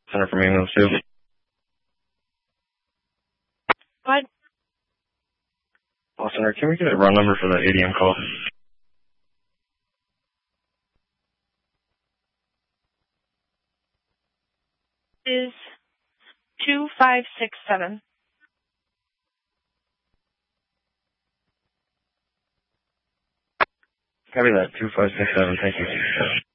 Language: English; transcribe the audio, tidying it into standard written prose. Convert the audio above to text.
Center from ambulance 2. What? Call center, can we get a run number for the ADM call? Is 2567. Copy that, 2567, thank you.